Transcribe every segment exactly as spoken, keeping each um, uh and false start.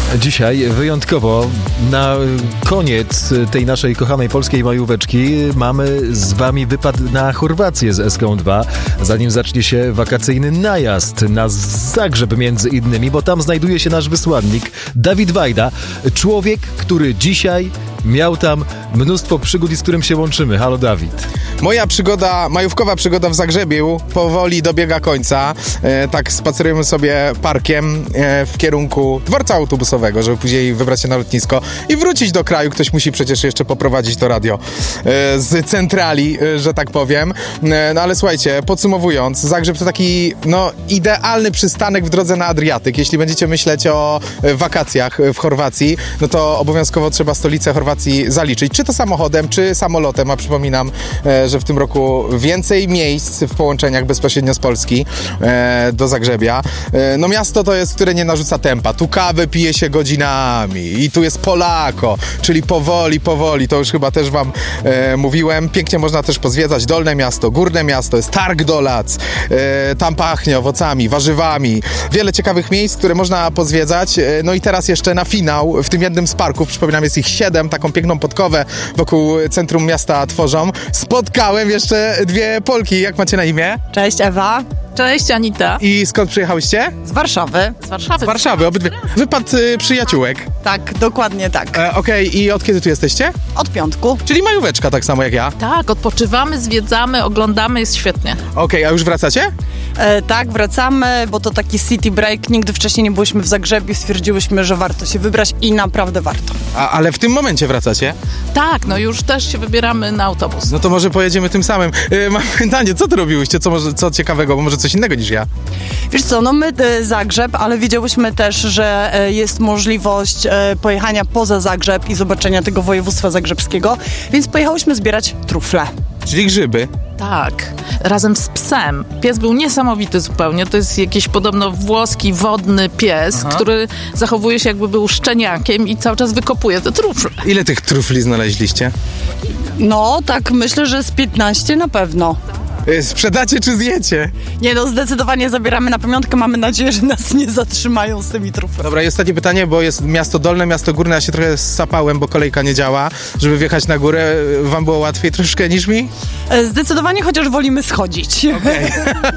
Dzisiaj wyjątkowo na koniec tej naszej kochanej polskiej majóweczki mamy z wami wypad na Chorwację z S K dwa, zanim zacznie się wakacyjny najazd na Zagrzeb między innymi, bo tam znajduje się nasz wysłannik Dawid Wajda, człowiek, który dzisiaj miał tam mnóstwo przygód i z którym się łączymy. Halo, Dawid. Moja przygoda, majówkowa przygoda w Zagrzebiu powoli dobiega końca. E, tak spacerujemy sobie parkiem e, w kierunku dworca autobusowego, żeby później wybrać się na lotnisko i wrócić do kraju. Ktoś musi przecież jeszcze poprowadzić to radio e, z centrali, e, że tak powiem. E, no ale słuchajcie, podsumowując, Zagrzeb to taki no, idealny przystanek w drodze na Adriatyk. Jeśli będziecie myśleć o e, wakacjach w Chorwacji, no to obowiązkowo trzeba stolicę Chorwacji zaliczyć. Czy to samochodem, czy samolotem, a przypominam, e, że w tym roku więcej miejsc w połączeniach bezpośrednio z Polski e, do Zagrzebia. E, no miasto to jest, które nie narzuca tempa. Tu kawę pije się godzinami i tu jest Polako, czyli powoli, powoli. To już chyba też wam e, mówiłem. Pięknie można też pozwiedzać Dolne Miasto, Górne Miasto, jest Targ Dolac. E, tam pachnie owocami, warzywami. Wiele ciekawych miejsc, które można pozwiedzać. E, no i teraz jeszcze na finał w tym jednym z parków, przypominam, jest ich siedem, taką piękną podkowę wokół centrum miasta tworzą. Spotkałem jeszcze dwie Polki. Jak macie na imię? Cześć, Ewa. Cześć, Anita. I skąd przyjechałyście? Z Warszawy. Z Warszawy. Z Warszawy, obydwie. Wypad y, przyjaciółek. Tak, dokładnie tak. E, Okej, okay. I od kiedy tu jesteście? Od piątku. Czyli majóweczka tak samo jak ja. Tak, odpoczywamy, zwiedzamy, oglądamy, jest świetnie. Okej, okay, a już wracacie? E, tak, wracamy, bo to taki city break. Nigdy wcześniej nie byliśmy w Zagrzebiu. Stwierdziłyśmy, że warto się wybrać i naprawdę warto. A, ale w tym momencie wracacie? Tak, no już też się wybieramy na autobus. No to może pojedziemy tym samym. E, mam pytanie, co ty robiłyście? Co, może, co ciekawego? Bo może coś innego niż ja. Wiesz co, no my e, Zagrzeb, ale wiedziałyśmy też, że e, jest możliwość e, pojechania poza Zagrzeb i zobaczenia tego województwa zagrzebskiego, więc pojechałyśmy zbierać trufle. Czyli grzyby. Tak, razem z psem. Pies był niesamowity zupełnie. To jest jakiś podobno włoski, wodny pies, Aha. który zachowuje się jakby był szczeniakiem i cały czas wykopuje te trufle. Ile tych trufli znaleźliście? No, tak myślę, że z piętnaście na pewno. Sprzedacie czy zjecie? Nie no, zdecydowanie zabieramy na pamiątkę. Mamy nadzieję, że nas nie zatrzymają z tymi truflami. Dobra, i ostatnie pytanie, bo jest miasto Dolne, miasto Górne. Ja się trochę sapałem, bo kolejka nie działa. Żeby wjechać na górę, wam było łatwiej troszkę niż mi? Zdecydowanie, chociaż wolimy schodzić. Okay.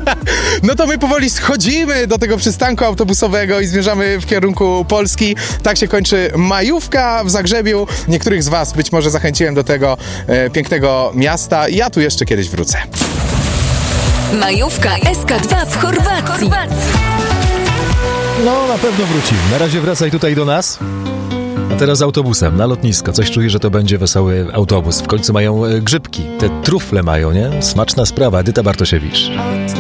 No to my powoli schodzimy do tego przystanku autobusowego i zmierzamy w kierunku Polski. Tak się kończy majówka w Zagrzebiu. Niektórych z was być może zachęciłem do tego e, pięknego miasta. Ja tu jeszcze kiedyś wrócę. Majówka S K dwa w Chorwacji. No, na pewno wrócimy. Na razie wracaj tutaj do nas. A teraz autobusem na lotnisko. Coś czuję, że to będzie wesoły autobus. W końcu mają grzybki. Te trufle mają, nie? Smaczna sprawa. Edyta Bartosiewicz.